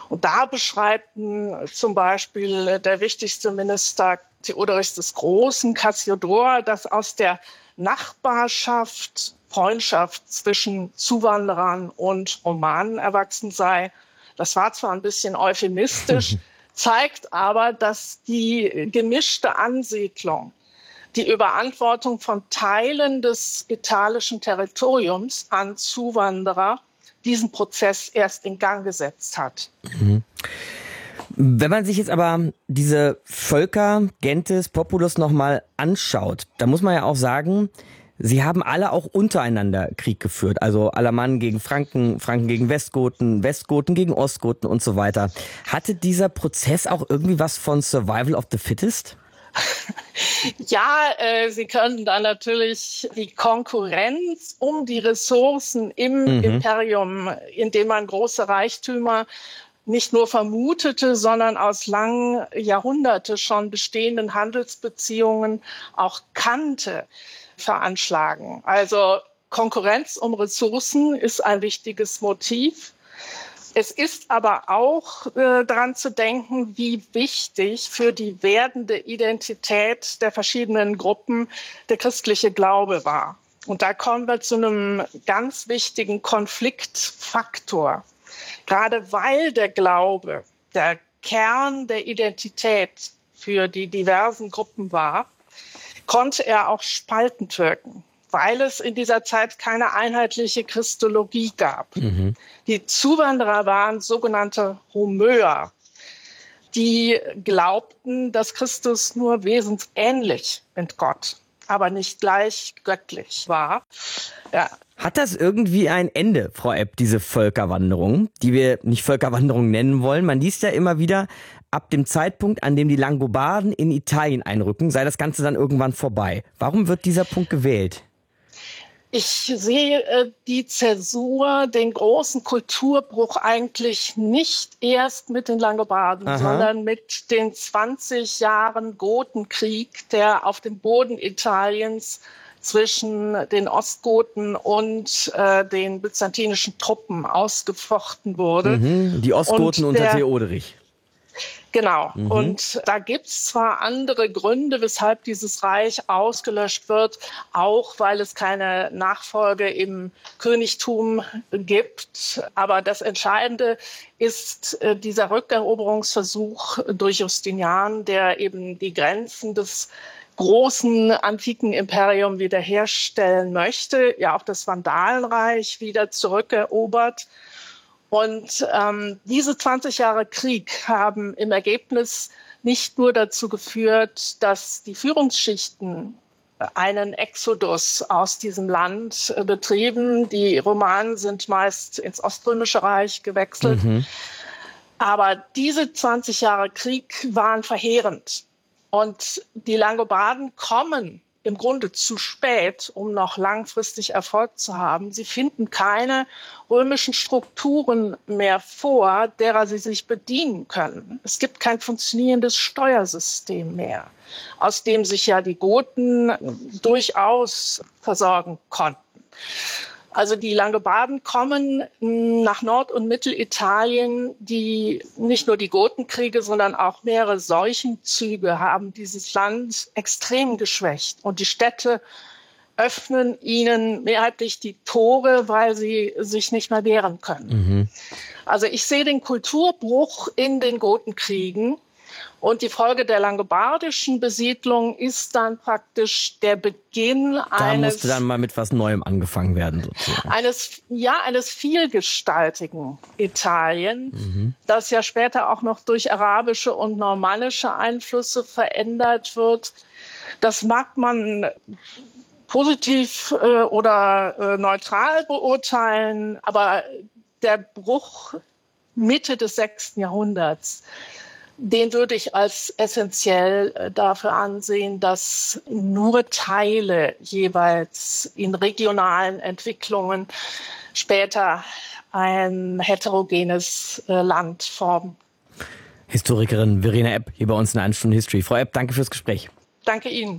Und da beschreibt zum Beispiel der wichtigste Minister Theodorichs des Großen, Cassiodor, dass aus der Nachbarschaft Freundschaft zwischen Zuwanderern und Romanen erwachsen sei. Das war zwar ein bisschen euphemistisch, zeigt aber, dass die gemischte Ansiedlung, die Überantwortung von Teilen des italischen Territoriums an Zuwanderer diesen Prozess erst in Gang gesetzt hat. Wenn man sich jetzt aber diese Völker, Gentes, Populus nochmal anschaut, da muss man ja auch sagen, sie haben alle auch untereinander Krieg geführt. Also Alamann gegen Franken, Franken gegen Westgoten, Westgoten gegen Ostgoten und so weiter. Hatte dieser Prozess auch irgendwie was von Survival of the Fittest? Ja, Sie können da natürlich die Konkurrenz um die Ressourcen im Imperium, in dem man große Reichtümer nicht nur vermutete, sondern aus langen Jahrhunderte schon bestehenden Handelsbeziehungen auch kannte, veranschlagen. Also Konkurrenz um Ressourcen ist ein wichtiges Motiv. Es ist aber auch daran zu denken, wie wichtig für die werdende Identität der verschiedenen Gruppen der christliche Glaube war. Und da kommen wir zu einem ganz wichtigen Konfliktfaktor. Gerade weil der Glaube der Kern der Identität für die diversen Gruppen war, konnte er auch spaltend wirken, weil es in dieser Zeit keine einheitliche Christologie gab. Die Zuwanderer waren sogenannte Homöer, die glaubten, dass Christus nur wesensähnlich mit Gott, aber nicht gleich göttlich war. Ja. Hat das irgendwie ein Ende, Frau Epp, diese Völkerwanderung, die wir nicht Völkerwanderung nennen wollen? Man liest ja immer wieder, ab dem Zeitpunkt, an dem die Langobarden in Italien einrücken, sei das Ganze dann irgendwann vorbei. Warum wird dieser Punkt gewählt? Ich sehe die Zäsur, den großen Kulturbruch eigentlich nicht erst mit den Langobarden, sondern mit den 20 Jahren Gotenkrieg, der auf dem Boden Italiens zwischen den Ostgoten und den byzantinischen Truppen ausgefochten wurde. Die Ostgoten unter Theoderich. Genau. Und da gibt's zwar andere Gründe, weshalb dieses Reich ausgelöscht wird, auch weil es keine Nachfolge im Königtum gibt. Aber das Entscheidende ist dieser Rückeroberungsversuch durch Justinian, der eben die Grenzen des großen antiken Imperium wiederherstellen möchte, ja auch das Vandalenreich wieder zurückerobert. Und diese 20 Jahre Krieg haben im Ergebnis nicht nur dazu geführt, dass die Führungsschichten einen Exodus aus diesem Land betrieben. Die Romanen sind meist ins Oströmische Reich gewechselt. Aber diese 20 Jahre Krieg waren verheerend. Und die Langobarden kommen im Grunde zu spät, um noch langfristig Erfolg zu haben. Sie finden keine römischen Strukturen mehr vor, derer sie sich bedienen können. Es gibt kein funktionierendes Steuersystem mehr, aus dem sich ja die Goten durchaus versorgen konnten. Also die Langobarden kommen nach Nord- und Mittelitalien, die nicht nur die Gotenkriege, sondern auch mehrere Seuchenzüge haben dieses Land extrem geschwächt. Und die Städte öffnen ihnen mehrheitlich die Tore, weil sie sich nicht mehr wehren können. Also ich sehe den Kulturbruch in den Gotenkriegen. Und die Folge der langobardischen Besiedlung ist dann praktisch der Beginn Da musste dann mal mit was Neuem angefangen werden, sozusagen. eines vielgestaltigen Italien, das ja später auch noch durch arabische und normannische Einflüsse verändert wird. Das mag man positiv oder neutral beurteilen, aber der Bruch Mitte des 6. Jahrhunderts, den würde ich als essentiell dafür ansehen, dass nur Teile jeweils in regionalen Entwicklungen später ein heterogenes Land formen. Historikerin Verena Epp hier bei uns in 1 Stunde History. Frau Epp, danke fürs Gespräch. Danke Ihnen.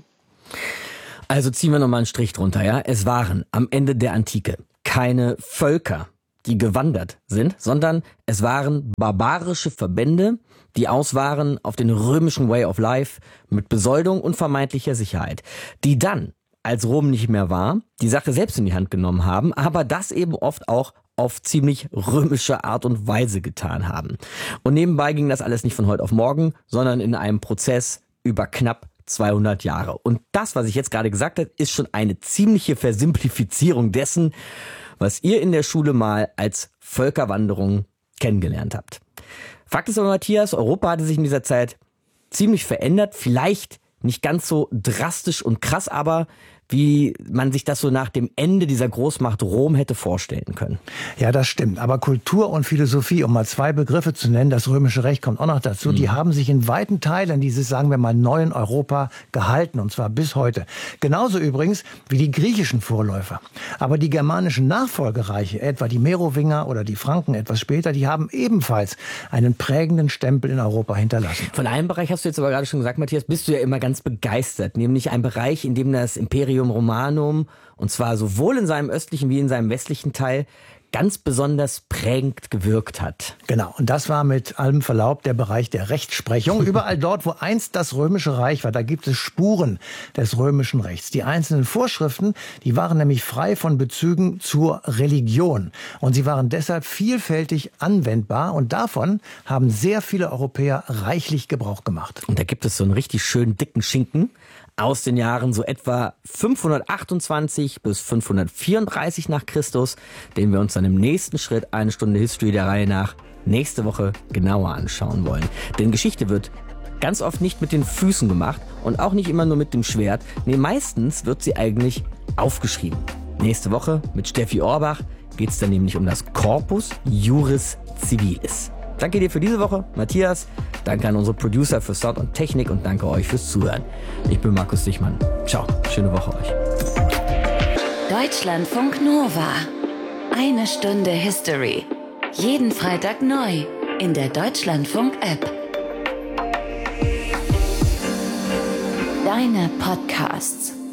Also ziehen wir nochmal einen Strich drunter, ja? Es waren am Ende der Antike keine Völker, die gewandert sind, sondern es waren barbarische Verbände, die aus waren auf den römischen Way of Life mit Besoldung und vermeintlicher Sicherheit, die dann, als Rom nicht mehr war, die Sache selbst in die Hand genommen haben, aber das eben oft auch auf ziemlich römische Art und Weise getan haben. Und nebenbei ging das alles nicht von heute auf morgen, sondern in einem Prozess über knapp 200 Jahre. Und das, was ich jetzt gerade gesagt habe, ist schon eine ziemliche Versimplifizierung dessen, was ihr in der Schule mal als Völkerwanderung kennengelernt habt. Fakt ist aber, Matthias, Europa hatte sich in dieser Zeit ziemlich verändert, vielleicht nicht ganz so drastisch und krass, aber wie man sich das so nach dem Ende dieser Großmacht Rom hätte vorstellen können. Ja, das stimmt. Aber Kultur und Philosophie, um mal zwei Begriffe zu nennen, das römische Recht kommt auch noch dazu, die haben sich in weiten Teilen dieses, sagen wir mal, neuen Europa gehalten, und zwar bis heute. Genauso übrigens wie die griechischen Vorläufer. Aber die germanischen Nachfolgereiche, etwa die Merowinger oder die Franken etwas später, die haben ebenfalls einen prägenden Stempel in Europa hinterlassen. Von einem Bereich hast du jetzt aber gerade schon gesagt, Matthias, bist du ja immer ganz begeistert, nämlich ein Bereich, in dem das Imperium Romanum, und zwar sowohl in seinem östlichen wie in seinem westlichen Teil, ganz besonders prägend gewirkt hat. Genau, und das war mit allem Verlaub der Bereich der Rechtsprechung. Überall dort, wo einst das Römische Reich war, da gibt es Spuren des römischen Rechts. Die einzelnen Vorschriften, die waren nämlich frei von Bezügen zur Religion. Und sie waren deshalb vielfältig anwendbar. Und davon haben sehr viele Europäer reichlich Gebrauch gemacht. Und da gibt es so einen richtig schönen dicken Schinken aus den Jahren so etwa 528 bis 534 nach Christus, den wir uns dann im nächsten Schritt eine Stunde History der Reihe nach nächste Woche genauer anschauen wollen. Denn Geschichte wird ganz oft nicht mit den Füßen gemacht und auch nicht immer nur mit dem Schwert. Nee, meistens wird sie eigentlich aufgeschrieben. Nächste Woche mit Steffi Orbach geht es dann nämlich um das Corpus Juris Civilis. Danke dir für diese Woche, Matthias. Danke an unsere Producer für Sound und Technik und danke euch fürs Zuhören. Ich bin Markus Dichmann. Ciao, schöne Woche euch. Deutschlandfunk Nova. Eine Stunde History. Jeden Freitag neu in der Deutschlandfunk-App. Deine Podcasts.